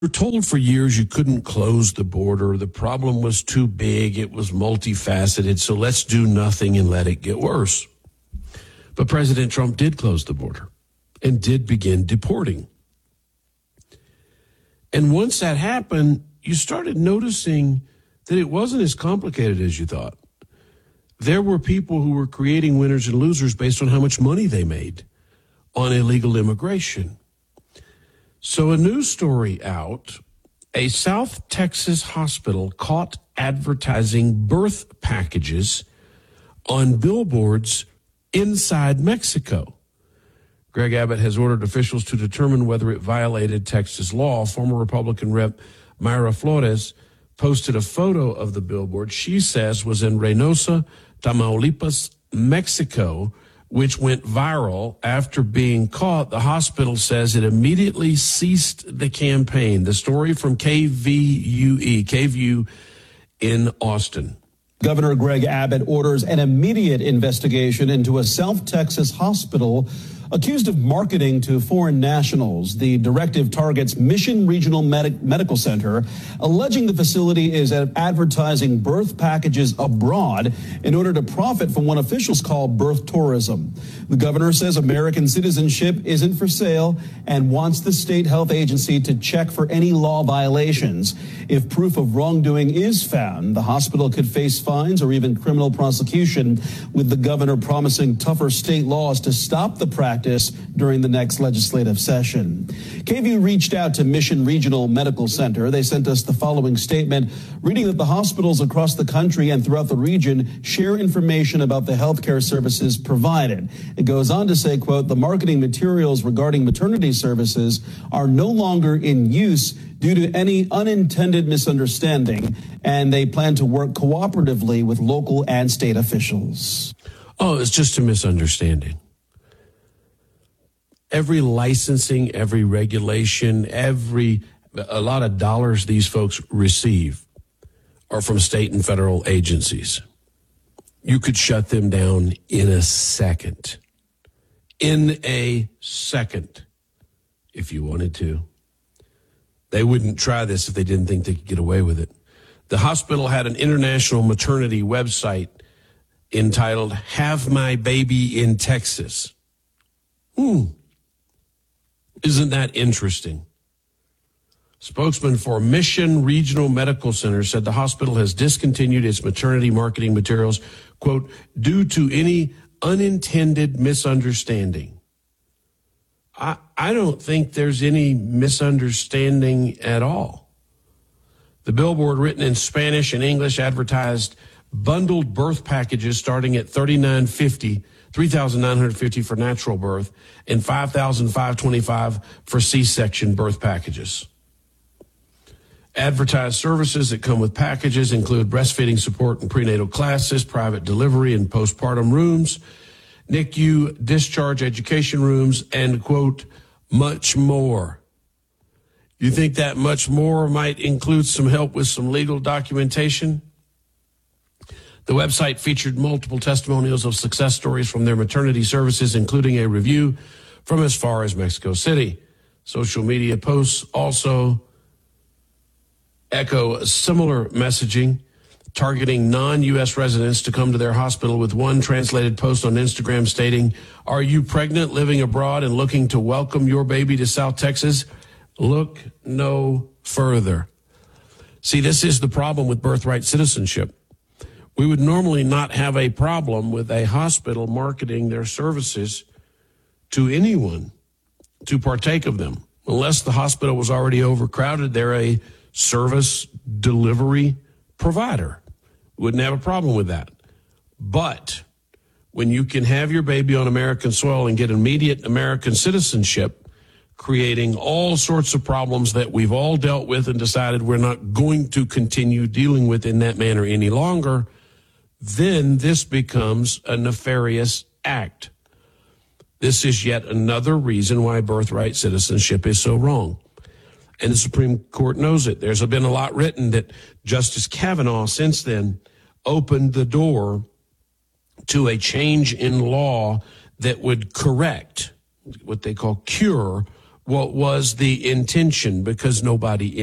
were told for years you couldn't close the border. The problem was too big. It was multifaceted. So let's do nothing and let it get worse. But President Trump did close the border and did begin deporting. And once that happened, you started noticing that it wasn't as complicated as you thought. There were people who were creating winners and losers based on how much money they made on illegal immigration. So a news story out, a South Texas hospital caught advertising birth packages on billboards inside Mexico. Greg Abbott has ordered officials to determine whether it violated Texas law. Former Republican Rep. Mayra Flores posted a photo of the billboard she says was in Reynosa, Tamaulipas, Mexico, which went viral after being caught. The hospital says it immediately ceased the campaign. The story from KVUE in Austin. Governor Greg Abbott orders an immediate investigation into a South Texas hospital accused of marketing to foreign nationals. The directive targets Mission Regional Medical Center, alleging the facility is advertising birth packages abroad in order to profit from what officials call birth tourism. The governor says American citizenship isn't for sale and wants the state health agency to check for any law violations. If proof of wrongdoing is found, the hospital could face fines or even criminal prosecution, with the governor promising tougher state laws to stop the practice during the next legislative session. KVUE reached out to Mission Regional Medical Center. They sent us the following statement, reading that the hospitals across the country and throughout the region share information about the healthcare services provided. It goes on to say, quote, the marketing materials regarding maternity services are no longer in use due to any unintended misunderstanding, and they plan to work cooperatively with local and state officials. Oh, it's just a misunderstanding. Every licensing, every regulation, a lot of dollars these folks receive are from state and federal agencies. You could shut them down in a second. In a second, if you wanted to. They wouldn't try this if they didn't think they could get away with it. The hospital had an international maternity website entitled Have My Baby in Texas. Isn't that interesting? Spokesman for Mission Regional Medical Center said the hospital has discontinued its maternity marketing materials, quote, due to any unintended misunderstanding. I don't think there's any misunderstanding at all. The billboard, written in Spanish and English, advertised bundled birth packages starting at $3,950 for natural birth and $5,525 for C-section birth packages. Advertised services that come with packages include breastfeeding support and prenatal classes, private delivery and postpartum rooms, NICU discharge education rooms, and, quote, much more. You think that much more might include some help with some legal documentation? The website featured multiple testimonials of success stories from their maternity services, including a review from as far as Mexico City. Social media posts also echo similar messaging, targeting non-U.S. residents to come to their hospital, with one translated post on Instagram stating, are you pregnant, living abroad, and looking to welcome your baby to South Texas? Look no further. See, this is the problem with birthright citizenship. We would normally not have a problem with a hospital marketing their services to anyone to partake of them. Unless the hospital was already overcrowded, they're a service delivery provider. Wouldn't have a problem with that. But when you can have your baby on American soil and get immediate American citizenship, creating all sorts of problems that we've all dealt with and decided we're not going to continue dealing with in that manner any longer, then this becomes a nefarious act. This is yet another reason why birthright citizenship is so wrong. And the Supreme Court knows it. There's been a lot written that Justice Kavanaugh since then opened the door to a change in law that would correct, what they call cure, what was the intention, because nobody